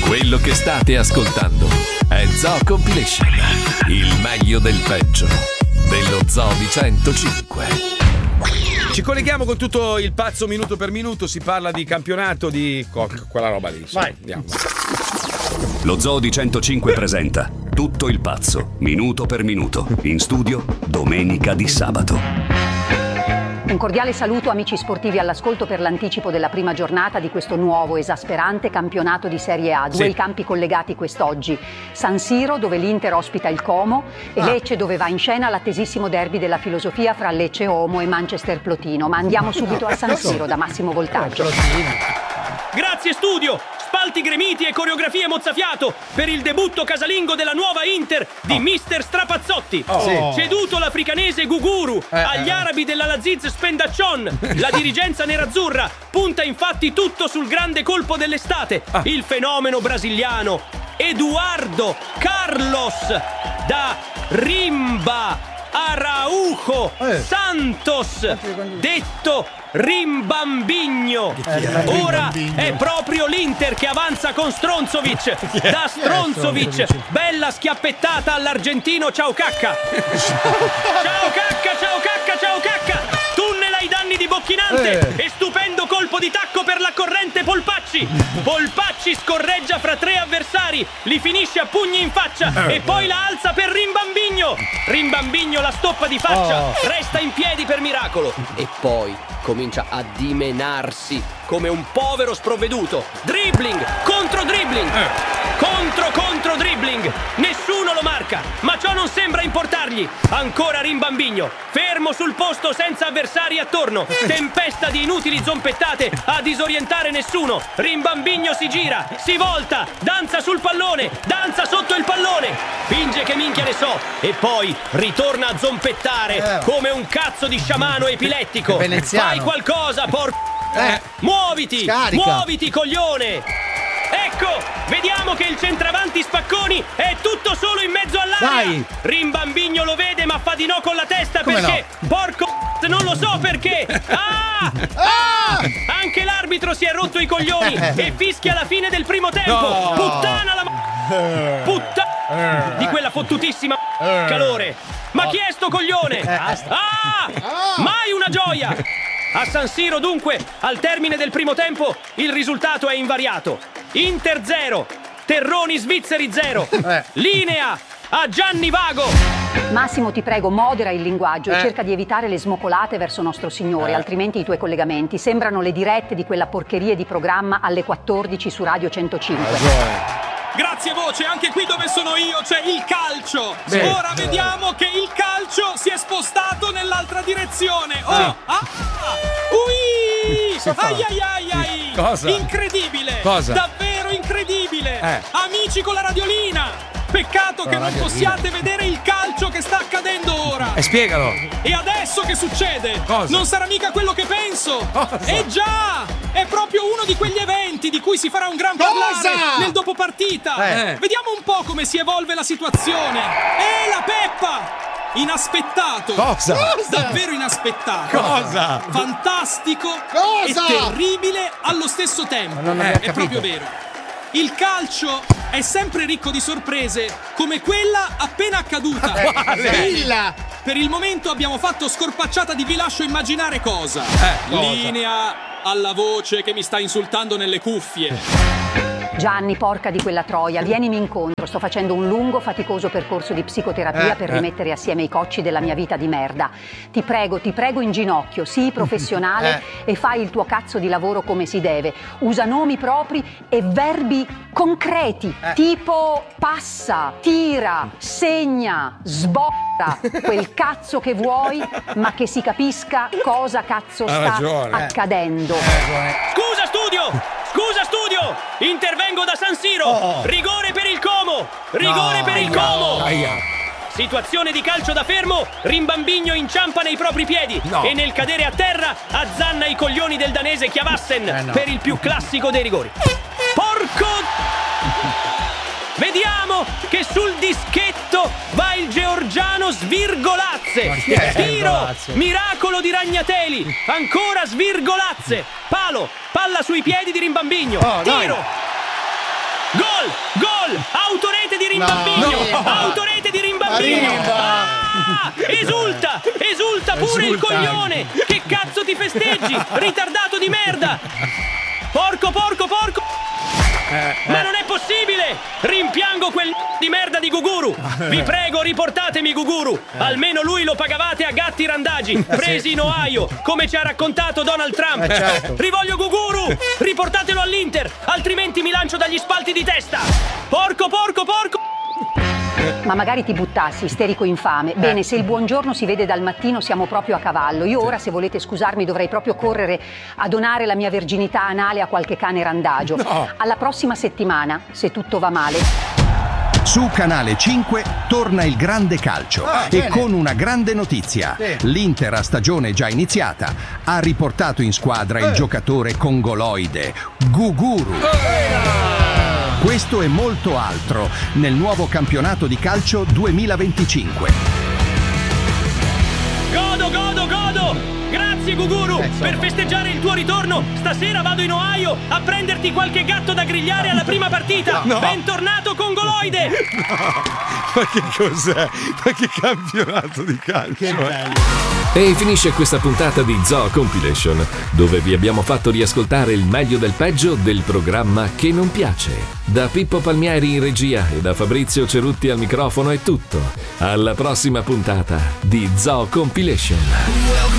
Quello che state ascoltando è Zoo Compilation, il meglio del peggio dello Zoo di 105. Ci colleghiamo con tutto il pazzo minuto per minuto, si parla di campionato di quella roba lì. Vai. Andiamo. Lo Zoo di 105 presenta Tutto il pazzo, minuto per minuto, in studio domenica di sabato. Un cordiale saluto amici sportivi all'ascolto per l'anticipo della prima giornata di questo nuovo esasperante campionato di Serie A. Due i campi collegati quest'oggi. San Siro, dove l'Inter ospita il Como, e Lecce, dove va in scena l'attesissimo derby della filosofia fra Lecce Como e Manchester Plotino. Ma andiamo subito a San Siro da Massimo Voltaggio. Grazie studio! Spalti gremiti e coreografie mozzafiato per il debutto casalingo della nuova Inter di Mister Strapazzotti. Ceduto l'africanese Guguru agli arabi della Laziz Spendaccion, la dirigenza nerazzurra punta infatti tutto sul grande colpo dell'estate, il fenomeno brasiliano Eduardo Carlos da Rimba Araujo Santos, detto Rimbambigno. Ora è proprio l'Inter che avanza con Stronzovic. Da Stronzovic, bella schiappettata all'argentino Ciao Cacca. Ciao Cacca, ciao Cacca, ciao Cacca. Tunnel ai danni di Bocchinante e stupendo colpo di tacco per la corrente Polpacci. Polpacci scorreggia fra tre avversari, li finisce a pugni in faccia e poi la alza per Rimbambigno. Rimbambigno la stoppa di faccia, resta in piedi per miracolo e poi comincia a dimenarsi come un povero sprovveduto. Dribbling, contro dribbling, contro dribbling. Nessuno lo marca, ma ciò non sembra importargli. Ancora Rimbambigno, fermo sul posto senza avversari attorno. Tempesta di inutili zompettate a disorientare nessuno. Rimbambigno si gira, si volta, danza sul pallone, danza sotto il pallone, finge che minchia ne so e poi ritorna a zompettare come un cazzo di sciamano epilettico. Fai qualcosa, muoviti, Scarica. muoviti coglione. Ecco, vediamo che il centravanti Spacconi è tutto solo in mezzo all'area. Dai. Rimbambigno lo vede ma fa di no con la testa. Come perché porco non lo so perché. Anche l'arbitro si è rotto i coglioni e fischia la fine del primo tempo. Puttana la puttana di quella fottutissima calore. Ma chi è sto coglione? Mai una gioia. A San Siro dunque, al termine del primo tempo, il risultato è invariato. Inter 0, Terroni Svizzeri 0. Linea a Gianni Vago. Massimo, ti prego, modera il linguaggio e cerca di evitare le smocolate verso Nostro Signore, altrimenti i tuoi collegamenti sembrano le dirette di quella porcheria di programma alle 14 su Radio 105. Grazie voce, anche qui dove sono io c'è il calcio. Ora vediamo che il calcio si è spostato nell'altra direzione. Ai. Cosa? Incredibile. Cosa? Davvero incredibile. Amici con la radiolina. Peccato che non possiate vedere il calcio che sta accadendo ora. Spiegalo. E adesso che succede? Cosa? Non sarà mica quello che penso. Già! È proprio uno di quegli eventi di cui si farà un gran parlare nel dopopartita. Vediamo un po' come si evolve la situazione. La Peppa! Inaspettato. Cosa? Davvero inaspettato. Cosa? Fantastico e terribile allo stesso tempo. È proprio vero. Il calcio è sempre ricco di sorprese, come quella appena accaduta. Per il momento abbiamo fatto scorpacciata di vi lascio immaginare cosa. Linea alla voce che mi sta insultando nelle cuffie. Gianni, porca di quella troia, vienimi incontro. Sto facendo un lungo, faticoso percorso di psicoterapia per rimettere assieme i cocci della mia vita di merda. Ti prego in ginocchio, sii professionale e fai il tuo cazzo di lavoro come si deve. Usa nomi propri e verbi concreti, tipo passa, tira, segna, sbotta, quel cazzo che vuoi, ma che si capisca cosa cazzo sta accadendo. Scusa studio! Intervengo da San Siro! Rigore per il Como! Rigore per il Como! Situazione di calcio da fermo, Rimbambigno inciampa nei propri piedi e nel cadere a terra azzanna i coglioni del danese Chiavassen per il più classico dei rigori. Vediamo che sul dischetto va il georgiano Svirgolazze. Tiro, miracolo di Ragnateli. Ancora Svirgolazze. Palo, palla sui piedi di Rimbambigno. Tiro. Gol! Gol! Autorete di Rimbambigno! Autorete di Rimbambigno! Esulta pure il coglione! Che cazzo ti festeggi? Ritardato di merda! Porco! Ma non è possibile! Rimpiango quel di merda di Guguru! Vi prego, riportatemi Guguru! Almeno lui lo pagavate a gatti randagi, presi in Ohio, come ci ha raccontato Donald Trump! Certo. Rivoglio Guguru! Riportatelo all'Inter, altrimenti mi lancio dagli spalti di testa! Porco! Ma magari ti buttassi, isterico infame. Bene, se il buongiorno si vede dal mattino siamo proprio a cavallo. Io ora, se volete scusarmi, dovrei proprio correre a donare la mia virginità anale a qualche cane randagio. No. Alla prossima settimana, se tutto va male. Su Canale 5 torna il grande calcio e bene. con una grande notizia. L'Inter, a stagione già iniziata, ha riportato in squadra il giocatore congoloide Guguru. Questo e molto altro nel nuovo campionato di calcio 2025. Godo! Grazie Guguru! Per festeggiare il tuo ritorno, stasera vado in Ohio a prenderti qualche gatto da grigliare alla prima partita! No. Bentornato congoloide! Ma che cos'è? Ma che campionato di calcio? E finisce questa puntata di Zoo Compilation, dove vi abbiamo fatto riascoltare il meglio del peggio del programma che non piace. Da Pippo Palmieri in regia e da Fabrizio Cerutti al microfono è tutto. Alla prossima puntata di Zoo Compilation.